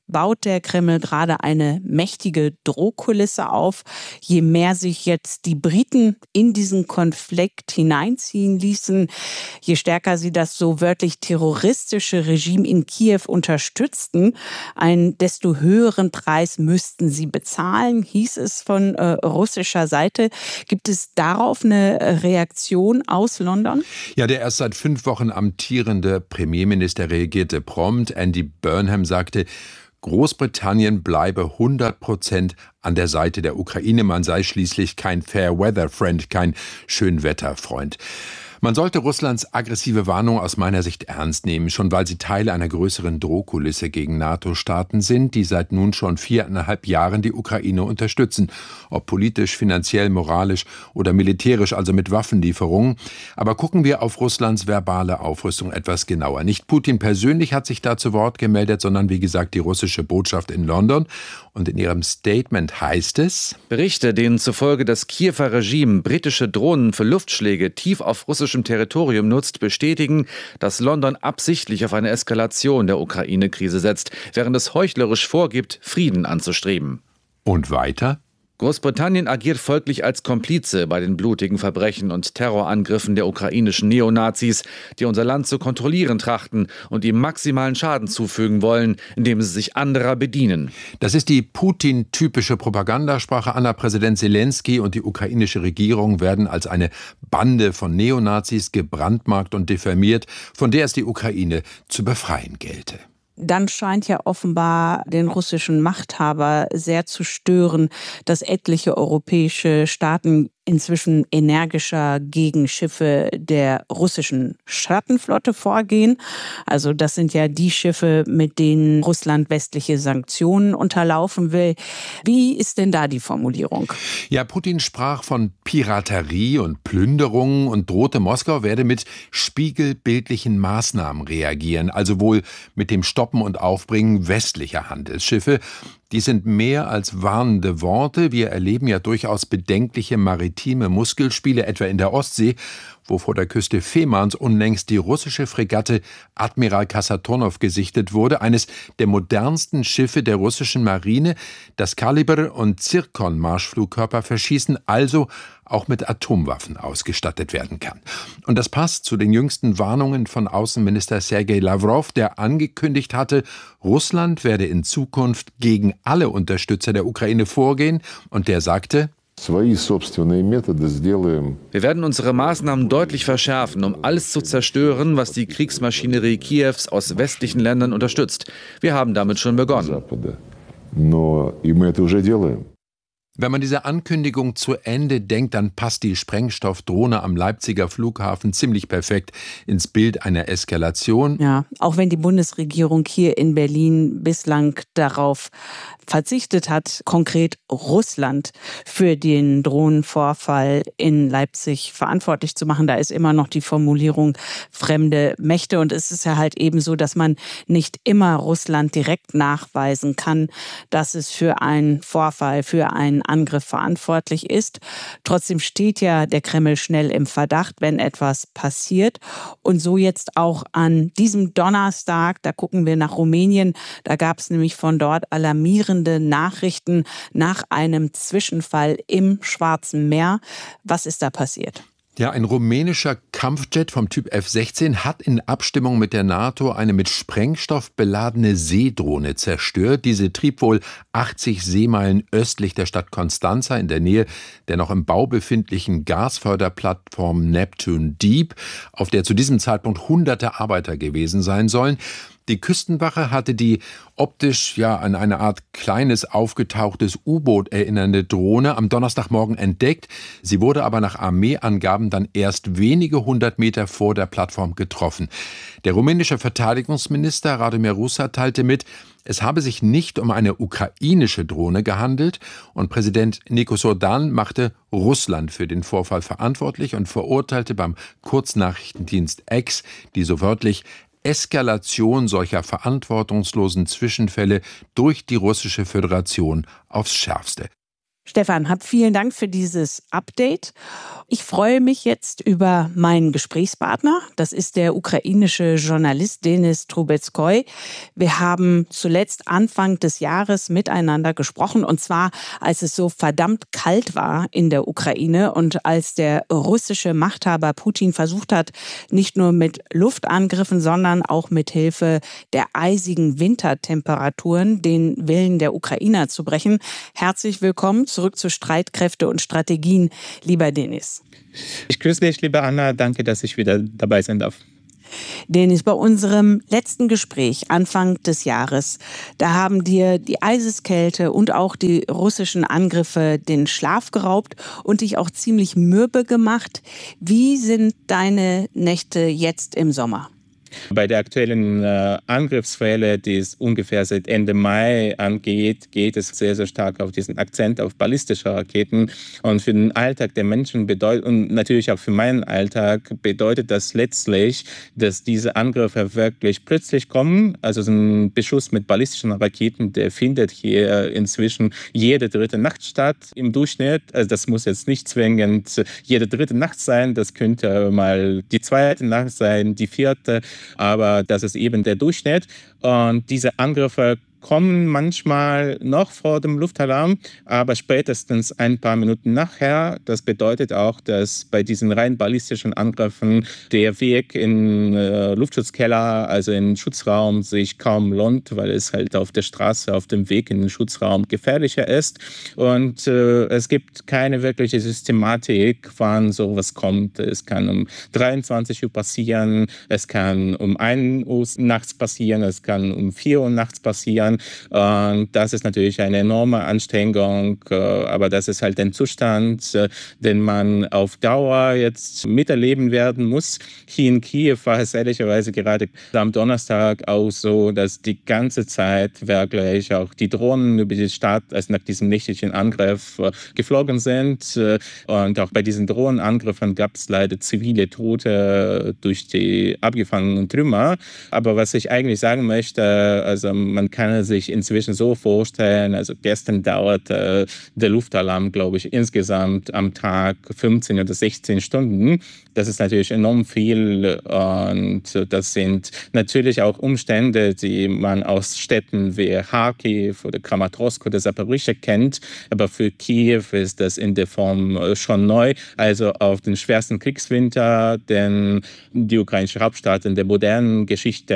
baut der Kreml gerade eine mächtige Drohkulisse auf. Je mehr sich jetzt die Briten in diesen Konflikt hineinziehen ließen, je stärker sie das so wörtlich terroristische Regime in Kiew unterstützten, einen desto höheren Preis müssten sie bezahlen, hieß es von äh, russischer Seite. Gibt es darauf eine Reaktion aus London? Ja, der erst seit fünf Wochen amtierende Premierminister reagierte prompt. Andy Burnham sagte, Großbritannien bleibe hundert Prozent an der Seite der Ukraine. Man sei schließlich kein Fair-Weather-Friend, kein Schönwetterfreund. Man sollte Russlands aggressive Warnung aus meiner Sicht ernst nehmen, schon weil sie Teil einer größeren Drohkulisse gegen NATO-Staaten sind, die seit nun schon viereinhalb Jahren die Ukraine unterstützen. Ob politisch, finanziell, moralisch oder militärisch, also mit Waffenlieferungen. Aber gucken wir auf Russlands verbale Aufrüstung etwas genauer. Nicht Putin persönlich hat sich da zu Wort gemeldet, sondern wie gesagt die russische Botschaft in London. Und in ihrem Statement heißt es: Berichte, denen zufolge das Kiewer Regime britische Drohnen für Luftschläge tief auf russischem Territorium nutzt, bestätigen, dass London absichtlich auf eine Eskalation der Ukraine-Krise setzt, während es heuchlerisch vorgibt, Frieden anzustreben. Und weiter? Großbritannien agiert folglich als Komplize bei den blutigen Verbrechen und Terrorangriffen der ukrainischen Neonazis, die unser Land zu kontrollieren trachten und ihm maximalen Schaden zufügen wollen, indem sie sich anderer bedienen. Das ist die Putin-typische Propagandasprache. Anna, Präsident Zelensky und die ukrainische Regierung werden als eine Bande von Neonazis gebrandmarkt und diffamiert, von der es die Ukraine zu befreien gelte. Dann scheint ja offenbar den russischen Machthaber sehr zu stören, dass etliche europäische Staaten inzwischen energischer gegen Schiffe der russischen Schattenflotte vorgehen. Also das sind ja die Schiffe, mit denen Russland westliche Sanktionen unterlaufen will. Wie ist denn da die Formulierung? Ja, Putin sprach von Piraterie und Plünderungen und drohte, Moskau werde mit spiegelbildlichen Maßnahmen reagieren, also wohl mit dem Stoppen und Aufbringen westlicher Handelsschiffe. Die sind mehr als warnende Worte. Wir erleben ja durchaus bedenkliche maritime Muskelspiele, etwa in der Ostsee, wo vor der Küste Femans unlängst die russische Fregatte Admiral Kasatonov gesichtet wurde, eines der modernsten Schiffe der russischen Marine, das Kaliber- und Zirkon-Marschflugkörper verschießen, also auch mit Atomwaffen ausgestattet werden kann. Und das passt zu den jüngsten Warnungen von Außenminister Sergei Lavrov, der angekündigt hatte, Russland werde in Zukunft gegen alle Unterstützer der Ukraine vorgehen, und der sagte: Wir werden unsere Maßnahmen deutlich verschärfen, um alles zu zerstören, was die Kriegsmaschinerie Kiews aus westlichen Ländern unterstützt. Wir haben damit schon begonnen. Wenn man diese Ankündigung zu Ende denkt, dann passt die Sprengstoffdrohne am Leipziger Flughafen ziemlich perfekt ins Bild einer Eskalation. Ja, auch wenn die Bundesregierung hier in Berlin bislang darauf verzichtet hat, konkret Russland für den Drohnenvorfall in Leipzig verantwortlich zu machen. Da ist immer noch die Formulierung fremde Mächte. Und es ist ja halt eben so, dass man nicht immer Russland direkt nachweisen kann, dass es für einen Vorfall, für einen Angriff verantwortlich ist. Trotzdem steht ja der Kreml schnell im Verdacht, wenn etwas passiert. Und so jetzt auch an diesem Donnerstag, da gucken wir nach Rumänien, da gab es nämlich von dort alarmierende Nachrichten nach einem Zwischenfall im Schwarzen Meer. Was ist da passiert? Ja, ein rumänischer Kampfjet vom Typ F sechzehn hat in Abstimmung mit der NATO eine mit Sprengstoff beladene Seedrohne zerstört. Diese trieb wohl achtzig Seemeilen östlich der Stadt Constanța in der Nähe der noch im Bau befindlichen Gasförderplattform Neptune Deep, auf der zu diesem Zeitpunkt hunderte Arbeiter gewesen sein sollen. Die Küstenwache hatte die optisch ja an eine Art kleines aufgetauchtes U-Boot erinnernde Drohne am Donnerstagmorgen entdeckt. Sie wurde aber nach Armeeangaben dann erst wenige hundert Meter vor der Plattform getroffen. Der rumänische Verteidigungsminister Radomir Rusa teilte mit, es habe sich nicht um eine ukrainische Drohne gehandelt, und Präsident Nikos Orban machte Russland für den Vorfall verantwortlich und verurteilte beim Kurznachrichtendienst X die so wörtlich Eskalation solcher verantwortungslosen Zwischenfälle durch die russische Föderation aufs Schärfste. Stefan, hab vielen Dank für dieses Update. Ich freue mich jetzt über meinen Gesprächspartner. Das ist der ukrainische Journalist Denis Trubetskoy. Wir haben zuletzt Anfang des Jahres miteinander gesprochen, und zwar, als es so verdammt kalt war in der Ukraine und als der russische Machthaber Putin versucht hat, nicht nur mit Luftangriffen, sondern auch mit Hilfe der eisigen Wintertemperaturen den Willen der Ukrainer zu brechen. Herzlich willkommen zurück zu Streitkräfte und Strategien, lieber Denis. Ich grüße dich, liebe Anna. Danke, dass ich wieder dabei sein darf. Denis, bei unserem letzten Gespräch Anfang des Jahres, da haben dir die Eiseskälte und auch die russischen Angriffe den Schlaf geraubt und dich auch ziemlich mürbe gemacht. Wie sind deine Nächte jetzt im Sommer? Bei der aktuellen äh, Angriffswelle, die es ungefähr seit Ende Mai angeht, geht es sehr, sehr stark auf diesen Akzent auf ballistische Raketen. Und für den Alltag der Menschen bedeutet, und natürlich auch für meinen Alltag, bedeutet das letztlich, dass diese Angriffe wirklich plötzlich kommen. Also so ein Beschuss mit ballistischen Raketen, der findet hier inzwischen jede dritte Nacht statt im Durchschnitt. Also das muss jetzt nicht zwingend jede dritte Nacht sein, das könnte mal die zweite Nacht sein, die vierte. Aber das ist eben der Durchschnitt. Und diese Angriffe kommen manchmal noch vor dem Luftalarm, aber spätestens ein paar Minuten nachher. Das bedeutet auch, dass bei diesen rein ballistischen Angriffen der Weg in äh, Luftschutzkeller, also in den Schutzraum, sich kaum lohnt, weil es halt auf der Straße, auf dem Weg in den Schutzraum gefährlicher ist. Und äh, es gibt keine wirkliche Systematik, wann sowas kommt. Es kann um dreiundzwanzig Uhr passieren, es kann um ein Uhr nachts passieren, es kann um vier Uhr nachts passieren. Und das ist natürlich eine enorme Anstrengung, aber das ist halt ein Zustand, den man auf Dauer jetzt miterleben werden muss. Hier in Kiew war es ehrlicherweise gerade am Donnerstag auch so, dass die ganze Zeit wirklich auch die Drohnen über die Stadt, also nach diesem nächtlichen Angriff, geflogen sind. Und auch bei diesen Drohnenangriffen gab es leider zivile Tote durch die abgefangenen Trümmer. Aber was ich eigentlich sagen möchte, also man kann sich inzwischen so vorstellen, also gestern dauerte der Luftalarm, glaube ich, insgesamt am Tag fünfzehn oder sechzehn Stunden. Das ist natürlich enorm viel und das sind natürlich auch Umstände, die man aus Städten wie Kharkiv oder Kramatorsk oder Saporischschja kennt. Aber für Kiew ist das in der Form schon neu. Also auf den schwersten Kriegswinter, den die ukrainische Hauptstadt in der modernen Geschichte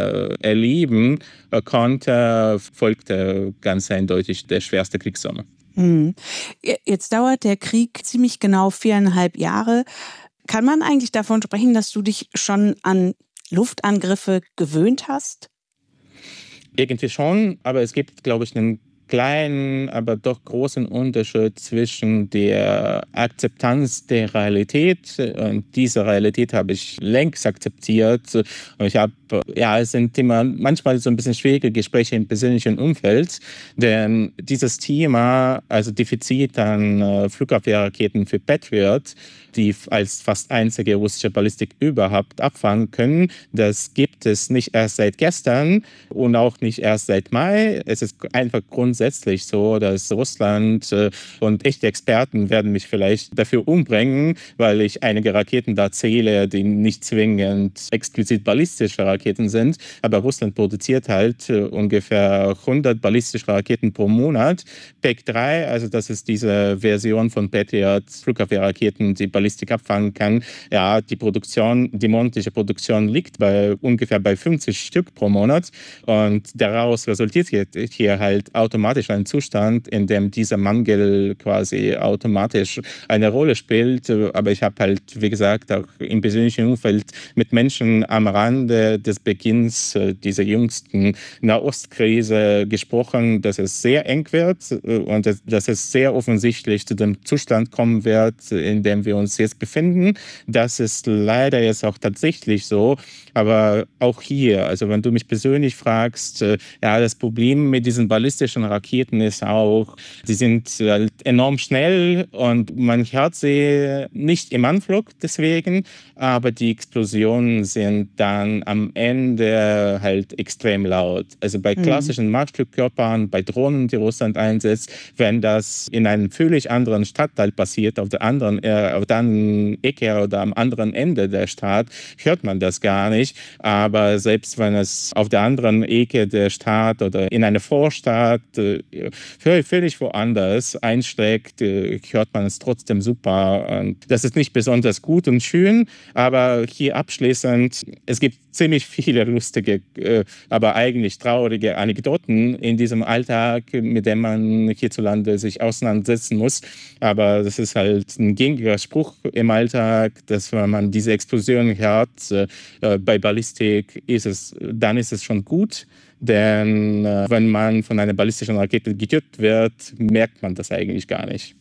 erleben konnte, folgte ganz eindeutig der schwerste Kriegssommer. Hm. Jetzt dauert der Krieg ziemlich genau viereinhalb Jahre. Kann man eigentlich davon sprechen, dass du dich schon an Luftangriffe gewöhnt hast? Irgendwie schon, aber es gibt, glaube ich, einen kleinen, aber doch großen Unterschied zwischen der Akzeptanz der Realität. Und diese Realität habe ich längst akzeptiert. Und ich habe, ja, es sind immer manchmal so ein bisschen schwierige Gespräche im persönlichen Umfeld, denn dieses Thema, also Defizit an äh, Flugabwehrraketen für Patriot, die als fast einzige russische Ballistik überhaupt abfangen können, das gibt es nicht erst seit gestern und auch nicht erst seit Mai. Es ist einfach grundsätzlich so, dass Russland äh, und echte Experten werden mich vielleicht dafür umbringen, weil ich einige Raketen da zähle, die nicht zwingend explizit ballistische Raketen sind. Aber Russland produziert halt äh, ungefähr hundert ballistische Raketen pro Monat. P E K drei, also das ist diese Version von Patriot Flugabwehrraketen, die Ballistik abfangen kann. Ja, die Produktion, die monatliche Produktion liegt bei ungefähr bei fünfzig Stück pro Monat und daraus resultiert hier halt automatisch ein Zustand, in dem dieser Mangel quasi automatisch eine Rolle spielt. Aber ich habe halt, wie gesagt, auch im persönlichen Umfeld mit Menschen am Rande des Beginns dieser jüngsten Nahostkrise gesprochen, dass es sehr eng wird und dass es sehr offensichtlich zu dem Zustand kommen wird, in dem wir uns jetzt befinden. Das ist leider jetzt auch tatsächlich so. Aber auch hier, also wenn du mich persönlich fragst, ja, das Problem mit diesen ballistischen Raketen Raketen ist auch, die sind halt enorm schnell und man hört sie nicht im Anflug deswegen, aber die Explosionen sind dann am Ende halt extrem laut. Also bei klassischen mhm. Marschflugkörpern, bei Drohnen, die Russland einsetzt, wenn das in einem völlig anderen Stadtteil passiert, auf der anderen, äh, auf der anderen Ecke oder am anderen Ende der Stadt, hört man das gar nicht. Aber selbst wenn es auf der anderen Ecke der Stadt oder in einer Vorstadt äh, völlig woanders einschlägt, äh, hört man es trotzdem super. Und das ist nicht besonders gut und schön, aber hier abschließend, es gibt ziemlich viele lustige, äh, aber eigentlich traurige Anekdoten in diesem Alltag, mit dem man hierzulande sich auseinandersetzen muss. Aber das ist halt ein gängiger Spruch im Alltag, dass wenn man diese Explosion hört, äh, bei Ballistik ist es, dann ist es schon gut. Denn äh, wenn man von einer ballistischen Rakete getötet wird, merkt man das eigentlich gar nicht.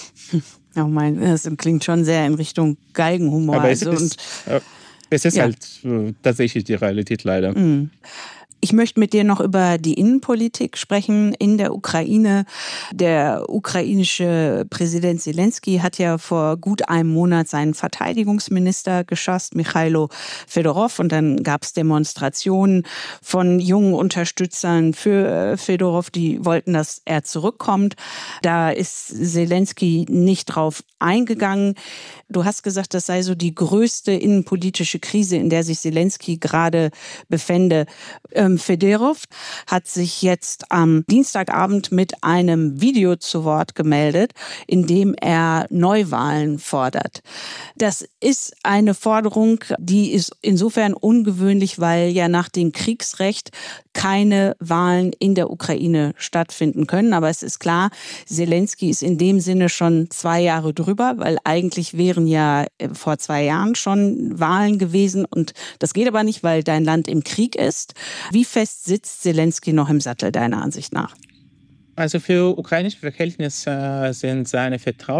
Oh mein, das klingt schon sehr in Richtung Galgenhumor. Aber es also, ist, und, äh, es ist ja. halt äh, tatsächlich die Realität leider. Mhm. Ich möchte mit dir noch über die Innenpolitik sprechen in der Ukraine. Der ukrainische Präsident Selenskyj hat ja vor gut einem Monat seinen Verteidigungsminister geschasst, Michailo Fedorov. Und dann gab es Demonstrationen von jungen Unterstützern für Fedorov, die wollten, dass er zurückkommt. Da ist Selenskyj nicht drauf eingegangen. Du hast gesagt, das sei so die größte innenpolitische Krise, in der sich Selenskyj gerade befände. Ähm, Fedorov hat sich jetzt am Dienstagabend mit einem Video zu Wort gemeldet, in dem er Neuwahlen fordert. Das ist eine Forderung, die ist insofern ungewöhnlich, weil ja nach dem Kriegsrecht keine Wahlen in der Ukraine stattfinden können. Aber es ist klar, Selenskyj ist in dem Sinne schon zwei Jahre drüber, weil eigentlich wären ja vor zwei Jahren schon Wahlen gewesen. Und das geht aber nicht, weil dein Land im Krieg ist. Wie fest sitzt Selenskyj noch im Sattel, deiner Ansicht nach? Also für ukrainische Verhältnisse sind seine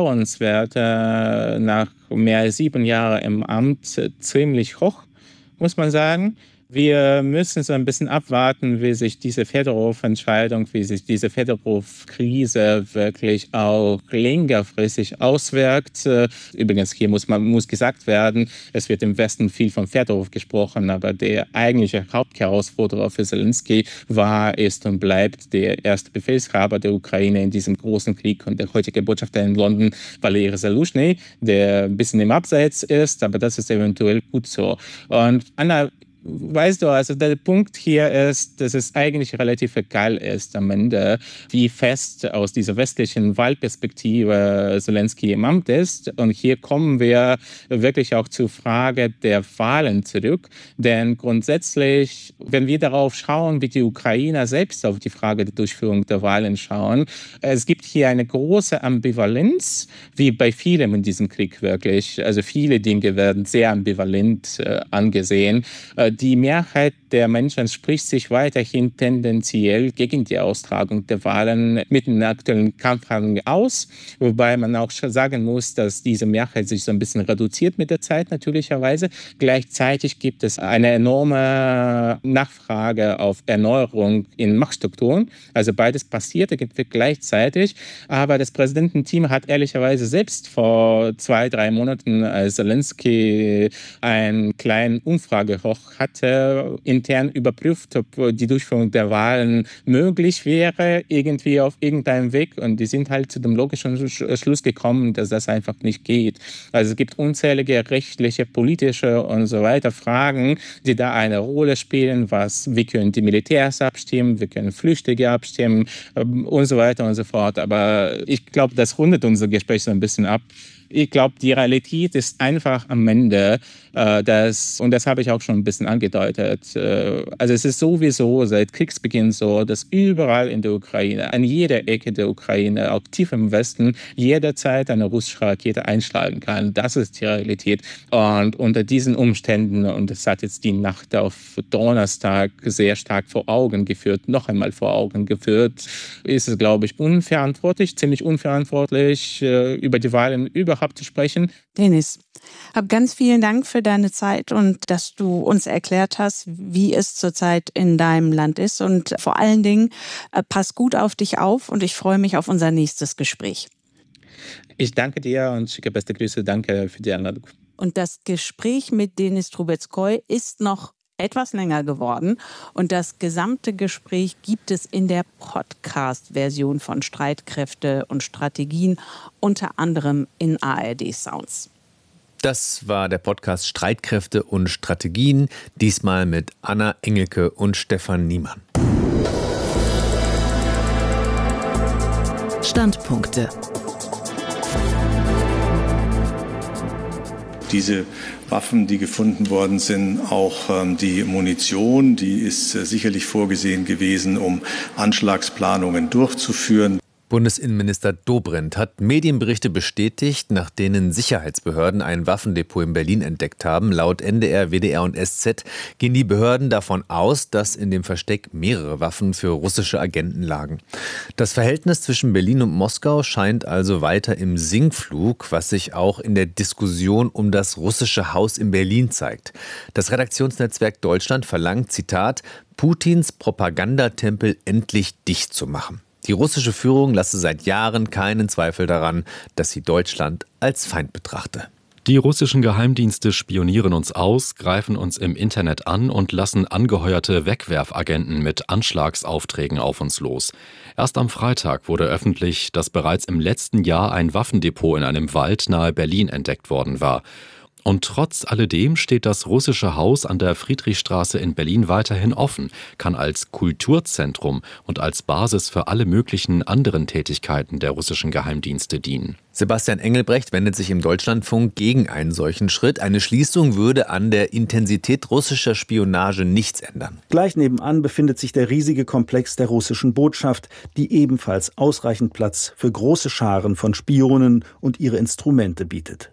Vertrauenswerte nach mehr als sieben Jahren im Amt ziemlich hoch, muss man sagen. Wir müssen so ein bisschen abwarten, wie sich diese Fedorov-Entscheidung, wie sich diese Fedorov-Krise wirklich auch längerfristig auswirkt. Übrigens, hier muss man muss gesagt werden, es wird im Westen viel von Fedorov gesprochen, aber der eigentliche Hauptherausforderer für Selenskyj war, ist und bleibt der erste Befehlshaber der Ukraine in diesem großen Krieg und der heutige Botschafter in London, Valery Zaluzhny, der ein bisschen im Abseits ist, aber das ist eventuell gut so. Und Anna, weißt du, also der Punkt hier ist, dass es eigentlich relativ egal ist am Ende, wie fest aus dieser westlichen Wahlperspektive Selenskyj im Amt ist. Und hier kommen wir wirklich auch zur Frage der Wahlen zurück. Denn grundsätzlich, wenn wir darauf schauen, wie die Ukrainer selbst auf die Frage der Durchführung der Wahlen schauen, es gibt hier eine große Ambivalenz, wie bei vielem in diesem Krieg wirklich. Also viele Dinge werden sehr ambivalent äh, angesehen. Äh, Die Mehrheit der Menschen spricht sich weiterhin tendenziell gegen die Austragung der Wahlen mit den aktuellen Kampfhandlungen aus. Wobei man auch sagen muss, dass diese Mehrheit sich so ein bisschen reduziert mit der Zeit natürlicherweise. Gleichzeitig gibt es eine enorme Nachfrage auf Erneuerung in Machtstrukturen. Also beides passiert irgendwie gleichzeitig. Aber das Präsidententeam hat ehrlicherweise selbst vor zwei, drei Monaten, als Selenskyj einen kleinen Umfragehoch hatte, intern überprüft, ob die Durchführung der Wahlen möglich wäre, irgendwie auf irgendeinem Weg. Und die sind halt zu dem logischen Schluss gekommen, dass das einfach nicht geht. Also es gibt unzählige rechtliche, politische und so weiter Fragen, die da eine Rolle spielen. Was, wie können die Militärs abstimmen, wie können Flüchtlinge abstimmen und so weiter und so fort. Aber ich glaube, das rundet unser Gespräch so ein bisschen ab. Ich glaube, die Realität ist einfach am Ende, äh, dass, und das habe ich auch schon ein bisschen angedeutet, äh, also es ist sowieso seit Kriegsbeginn so, dass überall in der Ukraine, an jeder Ecke der Ukraine, auch tief im Westen, jederzeit eine russische Rakete einschlagen kann. Das ist die Realität. Und unter diesen Umständen, und das hat jetzt die Nacht auf Donnerstag sehr stark vor Augen geführt, noch einmal vor Augen geführt, ist es, glaube ich, unverantwortlich, ziemlich unverantwortlich, äh, über die Wahlen überhaupt abzusprechen. Denis, hab ganz vielen Dank für deine Zeit und dass du uns erklärt hast, wie es zurzeit in deinem Land ist. Und vor allen Dingen, äh, pass gut auf dich auf und ich freue mich auf unser nächstes Gespräch. Ich danke dir und schicke beste Grüße. Danke für die Einladung. Und das Gespräch mit Denis Trubetskoy ist noch etwas länger geworden. Und das gesamte Gespräch gibt es in der Podcast-Version von Streitkräfte und Strategien, unter anderem in A R D Sounds. Das war der Podcast Streitkräfte und Strategien, diesmal mit Anna Engelke und Stefan Niemann. Standpunkte. Diese Waffen, die gefunden worden sind, auch ähm, die Munition, die ist äh, sicherlich vorgesehen gewesen, um Anschlagsplanungen durchzuführen. Bundesinnenminister Dobrindt hat Medienberichte bestätigt, nach denen Sicherheitsbehörden ein Waffendepot in Berlin entdeckt haben. Laut N D R, W D R und S Z gehen die Behörden davon aus, dass in dem Versteck mehrere Waffen für russische Agenten lagen. Das Verhältnis zwischen Berlin und Moskau scheint also weiter im Sinkflug, was sich auch in der Diskussion um das russische Haus in Berlin zeigt. Das Redaktionsnetzwerk Deutschland verlangt, Zitat, Putins Propagandatempel endlich dicht zu machen. Die russische Führung lasse seit Jahren keinen Zweifel daran, dass sie Deutschland als Feind betrachte. Die russischen Geheimdienste spionieren uns aus, greifen uns im Internet an und lassen angeheuerte Wegwerfagenten mit Anschlagsaufträgen auf uns los. Erst am Freitag wurde öffentlich, dass bereits im letzten Jahr ein Waffendepot in einem Wald nahe Berlin entdeckt worden war. Und trotz alledem steht das russische Haus an der Friedrichstraße in Berlin weiterhin offen, kann als Kulturzentrum und als Basis für alle möglichen anderen Tätigkeiten der russischen Geheimdienste dienen. Sebastian Engelbrecht wendet sich im Deutschlandfunk gegen einen solchen Schritt. Eine Schließung würde an der Intensität russischer Spionage nichts ändern. Gleich nebenan befindet sich der riesige Komplex der russischen Botschaft, die ebenfalls ausreichend Platz für große Scharen von Spionen und ihre Instrumente bietet.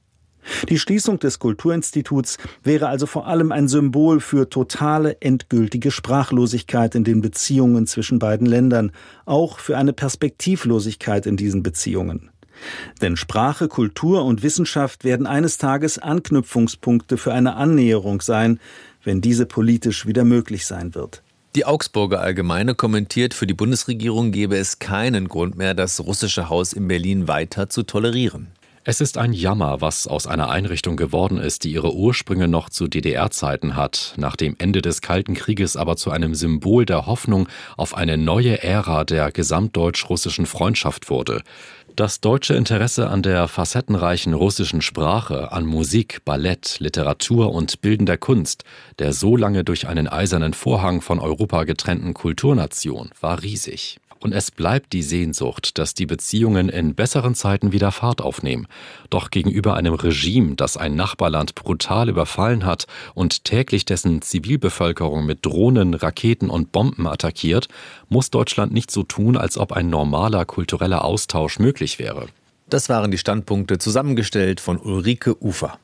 Die Schließung des Kulturinstituts wäre also vor allem ein Symbol für totale, endgültige Sprachlosigkeit in den Beziehungen zwischen beiden Ländern, auch für eine Perspektivlosigkeit in diesen Beziehungen. Denn Sprache, Kultur und Wissenschaft werden eines Tages Anknüpfungspunkte für eine Annäherung sein, wenn diese politisch wieder möglich sein wird. Die Augsburger Allgemeine kommentiert, für die Bundesregierung gäbe es keinen Grund mehr, das russische Haus in Berlin weiter zu tolerieren. Es ist ein Jammer, was aus einer Einrichtung geworden ist, die ihre Ursprünge noch zu D D R-Zeiten hat, nach dem Ende des Kalten Krieges aber zu einem Symbol der Hoffnung auf eine neue Ära der gesamtdeutsch-russischen Freundschaft wurde. Das deutsche Interesse an der facettenreichen russischen Sprache, an Musik, Ballett, Literatur und bildender Kunst, der so lange durch einen eisernen Vorhang von Europa getrennten Kulturnation, war riesig. Und es bleibt die Sehnsucht, dass die Beziehungen in besseren Zeiten wieder Fahrt aufnehmen. Doch gegenüber einem Regime, das ein Nachbarland brutal überfallen hat und täglich dessen Zivilbevölkerung mit Drohnen, Raketen und Bomben attackiert, muss Deutschland nicht so tun, als ob ein normaler kultureller Austausch möglich wäre. Das waren die Standpunkte, zusammengestellt von Ulrike Ufer.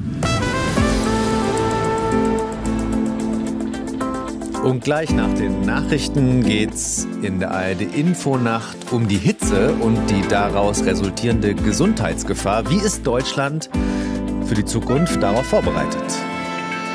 Und gleich nach den Nachrichten geht's in der A R D-Infonacht um die Hitze und die daraus resultierende Gesundheitsgefahr. Wie ist Deutschland für die Zukunft darauf vorbereitet?